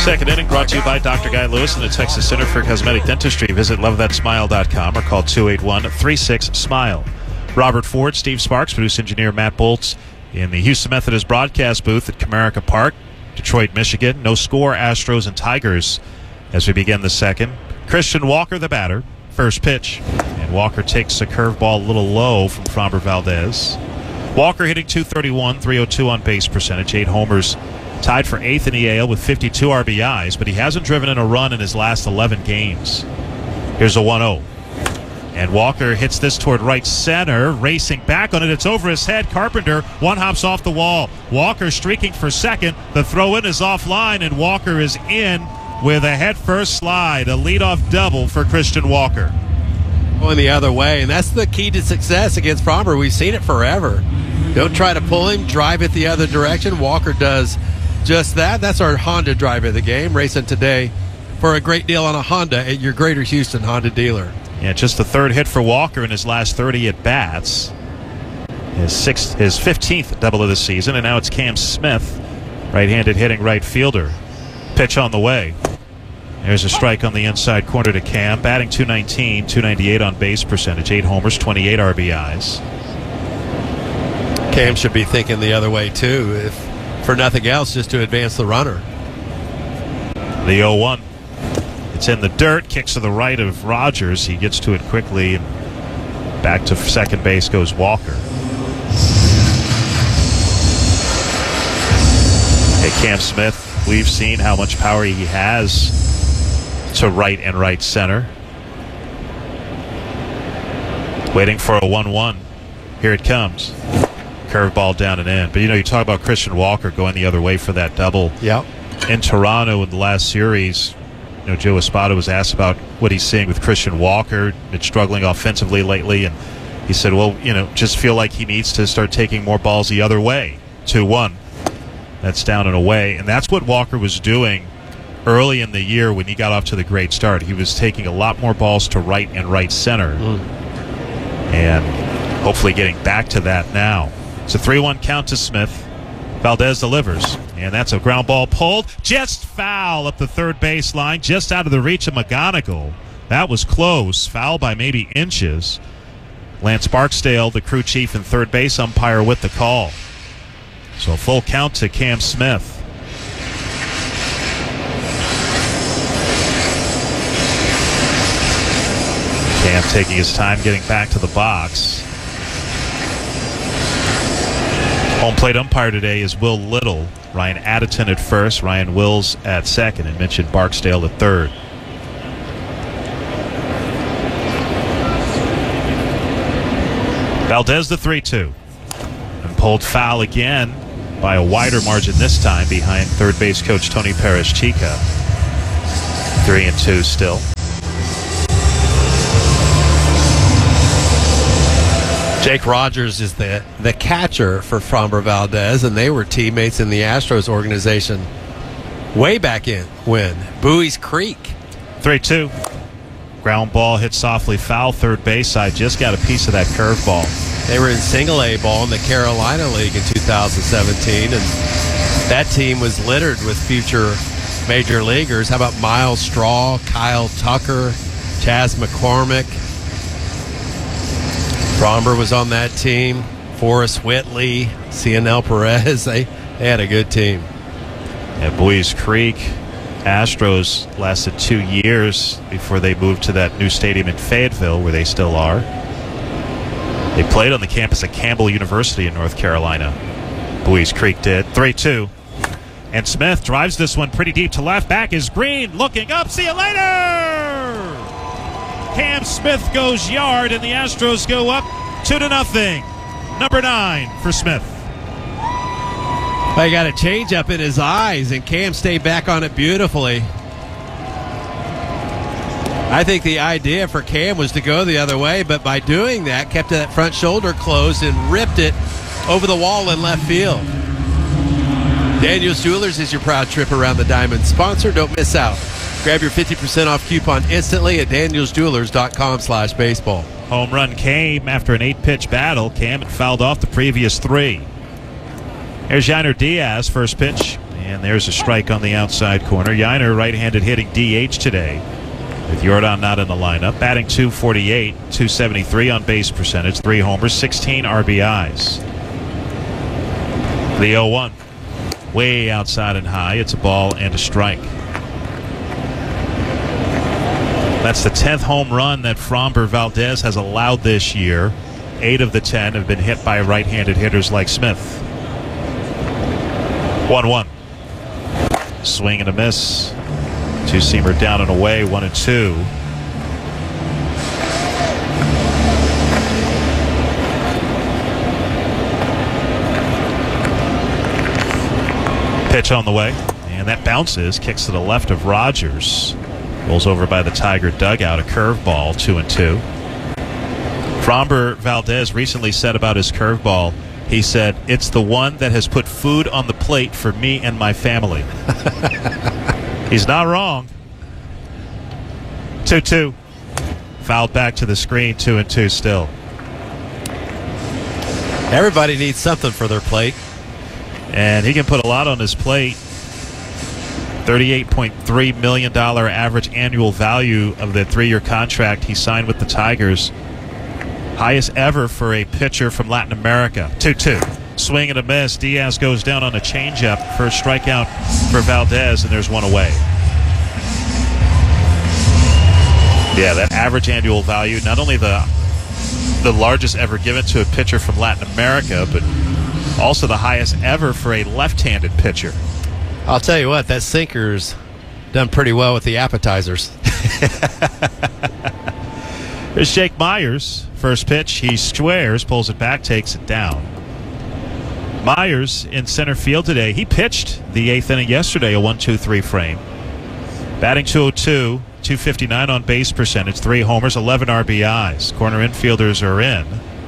Second inning brought to you by Dr. Guy Lewis and the Texas Center for Cosmetic Dentistry. Visit lovethatsmile.com or call 281-36-SMILE. Robert Ford, Steve Sparks, producer engineer Matt Bolts in the Houston Methodist broadcast booth at Comerica Park, Detroit, Michigan. No score, Astros and Tigers as we begin the second. Christian Walker, the batter. First pitch. And Walker takes a curveball a little low from Framber Valdez. Walker hitting .231, .302 on base percentage, 8 homers. Tied for 8th in the AL with 52 RBIs, but he hasn't driven in a run in his last 11 games. Here's a 1-0. And Walker hits this toward right center, racing back on it. It's over his head. Carpenter, one hops off the wall. Walker streaking for second. The throw-in is offline, and Walker is in with a head-first slide, a leadoff double for Christian Walker. Going the other way, and that's the key to success against Framber. We've seen it forever. Don't try to pull him, drive it the other direction. Walker does just that. That's our Honda drive of the game, racing today for a great deal on a Honda at your Greater Houston Honda dealer. Yeah, just the third hit for Walker in his last 30 at-bats. His 15th double of the season, and now it's Cam Smith, right-handed hitting right fielder. Pitch on the way. There's a strike on the inside corner to Cam. Batting .219, .298 on base percentage, 8 homers, 28 RBIs. Cam should be thinking the other way, too, if for nothing else, just to advance the runner. The 0-1. It's in the dirt, kicks to the right of Rogers. He gets to it quickly, and back to second base goes Walker. Hey, Cam Smith, we've seen how much power he has to right and right center. Waiting for a 1-1. Here it comes. Curveball down and in. But, you talk about Christian Walker going the other way for that double. Yep. In Toronto in the last series, Joe Espada was asked about what he's seeing with Christian Walker. Been struggling offensively lately, and he said, well, just feel like he needs to start taking more balls the other way. 2-1. That's down and away. And that's what Walker was doing early in the year when he got off to the great start. He was taking a lot more balls to right and right center. And hopefully getting back to that now. It's a 3-1 count to Smith. Valdez delivers, and that's a ground ball pulled. Just foul up the third baseline, just out of the reach of McGonigal. That was close. Foul by maybe inches. Lance Barksdale, the crew chief and third base umpire, with the call. So a full count to Cam Smith. Cam taking his time getting back to the box. Home plate umpire today is Will Little. Ryan Addison at first, Ryan Wills at second, and mentioned Barksdale at third. Valdez the 3-2. And pulled foul again by a wider margin this time behind third base coach Tony Perez-Chica. 3-2 still. Jake Rogers is the catcher for Framber Valdez, and they were teammates in the Astros organization way back when. Bowie's Creek. 3-2. Ground ball hit softly foul third base side. Just got a piece of that curveball. They were in single A ball in the Carolina League in 2017, and that team was littered with future major leaguers. How about Miles Straw, Kyle Tucker, Chas McCormick? Framber was on that team. Forrest Whitley, Cionel Perez. They had a good team. At Bowie's Creek, Astros lasted 2 years before they moved to that new stadium in Fayetteville, where they still are. They played on the campus at Campbell University in North Carolina. Bowie's Creek did. 3-2. And Smith drives this one pretty deep to left. Back is Green, looking up. See you later! Cam Smith goes yard, and the Astros go up 2-0. Number 9 for Smith. He got a change up in his eyes, and Cam stayed back on it beautifully. I think the idea for Cam was to go the other way, but by doing that, kept that front shoulder closed and ripped it over the wall in left field. Daniels Jewelers is your proud trip around the diamond sponsor. Don't miss out. Grab your 50% off coupon instantly at danielsjewelers.com/baseball. Home run came after an 8-pitch battle. Cam had fouled off the previous 3. Here's Yainer Diaz, first pitch, And there's a strike on the outside corner. Yiner, right-handed hitting DH today, with Yordan not in the lineup. Batting .248, .273 on base percentage, 3 homers, 16 RBIs. The 0-1. Way outside and high. It's a ball and a strike. That's the 10th home run that Framber Valdez has allowed this year. 8 of the 10 have been hit by right-handed hitters like Smith. 1-1. Swing and a miss. Two-seamer down and away, 1-2. Pitch on the way, and that bounces, kicks to the left of Rogers. Rolls over by the Tiger dugout, a curveball, 2-2. Framber Valdez recently said about his curveball, he said, "It's the one that has put food on the plate for me and my family." He's not wrong. 2-2. Fouled back to the screen, 2-2 still. Everybody needs something for their plate. And he can put a lot on his plate. $38.3 million average annual value of the 3-year contract he signed with the Tigers. Highest ever for a pitcher from Latin America. 2-2. Swing and a miss. Diaz goes down on a changeup for a strikeout for Valdez, and there's one away. Yeah, that average annual value, not only the largest ever given to a pitcher from Latin America, but also the highest ever for a left-handed pitcher. I'll tell you what, that sinker's done pretty well with the appetizers. There's Jake Myers. First pitch, he squares, pulls it back, takes it down. Myers in center field today. He pitched the 8th inning yesterday, a 1-2-3 frame. Batting .202, .259 on base percentage, 3 homers, 11 RBIs. Corner infielders are in.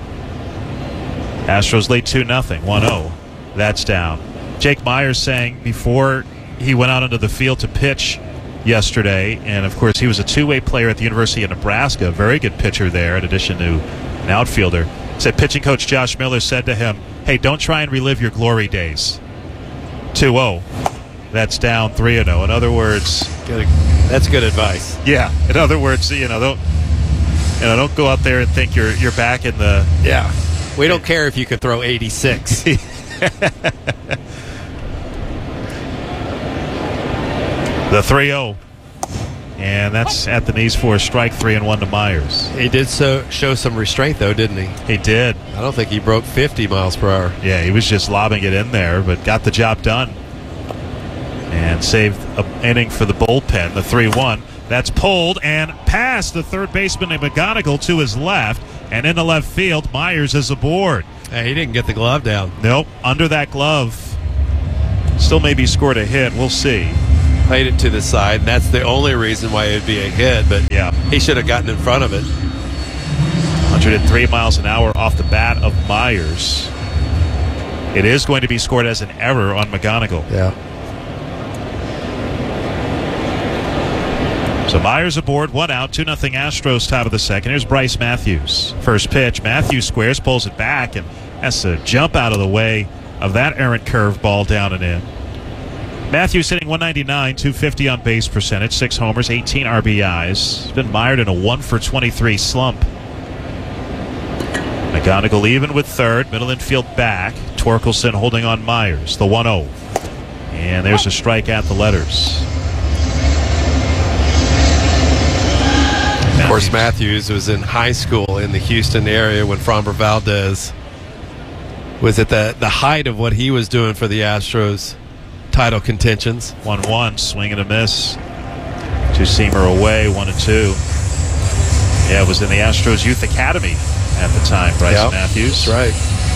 Astros lead 2-0, 1-0. That's down. Jake Myers saying before he went out onto the field to pitch yesterday, and of course he was a two-way player at the University of Nebraska, very good pitcher there in addition to an outfielder, said pitching coach Josh Miller said to him, "Hey, don't try and relive your glory days." 2-0. That's down, 3-0. In other words, that's good advice. Yeah. In other words, don't go out there and think you're back in the. Yeah. We don't care if you could throw 86. The 3-0. And that's at the knees for a strike, 3-1 to Myers. He did show some restraint, though, didn't he? He did. I don't think he broke 50 miles per hour. Yeah, he was just lobbing it in there, but got the job done. And saved an inning for the bullpen, the 3-1. That's pulled and past the third baseman McGonigal to his left. And in the left field, Myers is aboard. Hey, he didn't get the glove down. Nope, under that glove. Still maybe scored a hit. We'll see. Played it to the side, and that's the only reason why it would be a hit. But yeah, he should have gotten in front of it. 103 miles an hour off the bat of Myers. It is going to be scored as an error on McGonigal. Yeah. So Myers aboard, 1 out, 2-0 Astros, top of the second. Here's Bryce Matthews. First pitch, Matthews squares, pulls it back, and has to jump out of the way of that errant curveball down and in. Matthews hitting .199, .250 on base percentage, 6 homers, 18 RBIs. He's been mired in a 1-for-23 slump. McGonigal even with third, middle infield back. Torkelson holding on Myers, the 1-0. And there's a strike at the letters. Of course, Matthews was in high school in the Houston area when Framber Valdez was at the height of what he was doing for the Astros title contentions. 1-1, swing and a miss. Two-seamer away, 1-2. Yeah, it was in the Astros Youth Academy at the time, Bryce Matthews. That's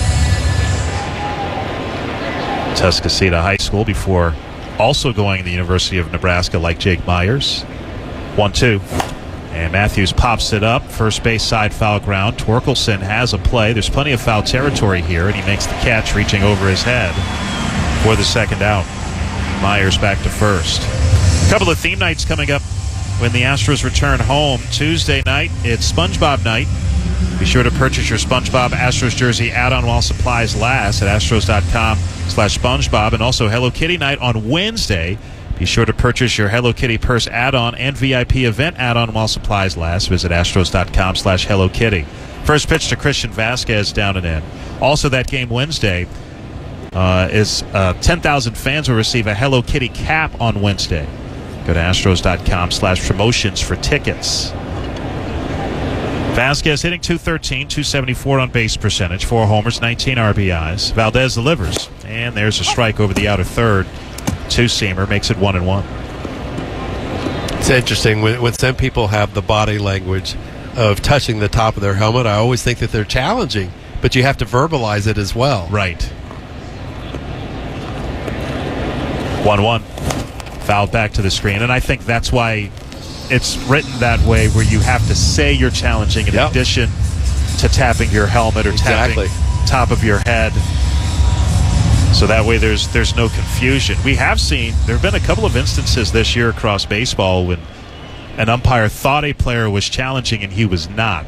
right. Tuscaloosa High School before also going to the University of Nebraska like Jake Myers. 1-2. And Matthews pops it up. First base side foul ground. Torkelson has a play. There's plenty of foul territory here, and he makes the catch reaching over his head for the second out. Myers back to first. A couple of theme nights coming up when the Astros return home. Tuesday night, it's SpongeBob night Be sure to purchase your SpongeBob Astros jersey add-on while supplies last at astros.com/SpongeBob. And also Hello Kitty night on Wednesday. Be sure to purchase your Hello Kitty purse add-on and VIP event add-on while supplies last. Visit astros.com/Hello Kitty. First pitch to Christian Vasquez, down and in. Also that game Wednesday is 10,000 fans will receive a Hello Kitty cap on Wednesday. Go to astros.com/promotions for tickets. Vasquez hitting .213, .274 on base percentage, 4 homers, 19 RBIs. Valdez delivers, and there's a strike over the outer third. Two-seamer makes it 1-1. It's interesting when some people have the body language of touching the top of their helmet. I always think that they're challenging, but you have to verbalize it as well. Right. 1-1. Fouled back to the screen, and I think that's why it's written that way, where you have to say you're challenging in addition to tapping your helmet or tapping top of your head. So that way there's no confusion. We have seen, there have been a couple of instances this year across baseball when an umpire thought a player was challenging and he was not.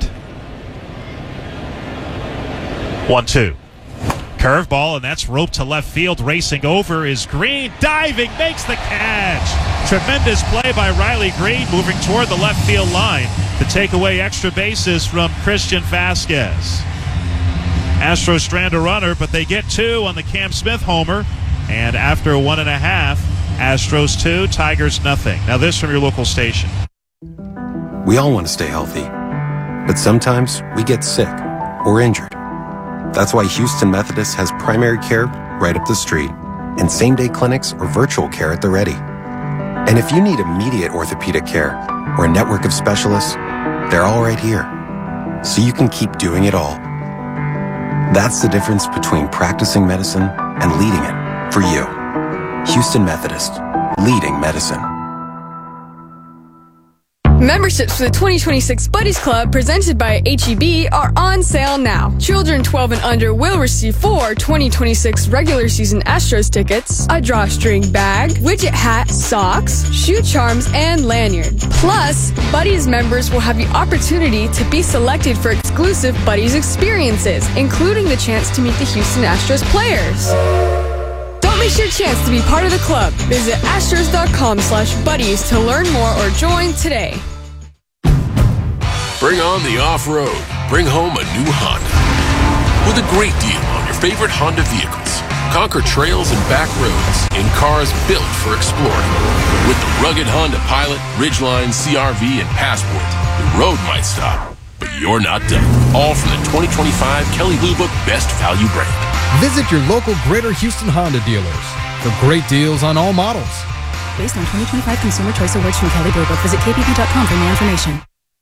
1-2. Curveball, and that's roped to left field. Racing over is Green. Diving, makes the catch. Tremendous play by Riley Green, moving toward the left field line to take away extra bases from Christian Vasquez. Astros strand a runner, but they get 2 on the Cam Smith homer. And after 1.5, Astros 2, Tigers nothing. Now this from your local station. We all want to stay healthy, but sometimes we get sick or injured. That's why Houston Methodist has primary care right up the street and same-day clinics or virtual care at the ready. And if you need immediate orthopedic care or a network of specialists, they're all right here, so you can keep doing it all. That's the difference between practicing medicine and leading it for you. Houston Methodist, leading medicine. Memberships for the 2026 Buddies Club presented by H-E-B are on sale now. Children 12 and under will receive 4 2026 regular season Astros tickets, a drawstring bag, widget hat, socks, shoe charms, and lanyard. Plus, Buddies members will have the opportunity to be selected for exclusive Buddies experiences, including the chance to meet the Houston Astros players. Don't miss your chance to be part of the club. Visit astros.com/buddies to learn more or join today. Bring on the off-road. Bring home a new Honda. With a great deal on your favorite Honda vehicles. Conquer trails and back roads in cars built for exploring. With the rugged Honda Pilot, Ridgeline, CR-V, and Passport, the road might stop, but you're not done. All from the 2025 Kelley Blue Book Best Value Brand. Visit your local Greater Houston Honda dealers for great deals on all models. Based on 2025 Consumer Choice Awards from Kelley Blue Book. Visit kbb.com for more information.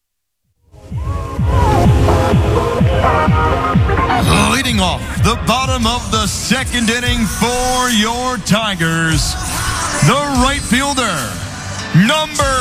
Leading off the bottom of the second inning for your Tigers, the right fielder, number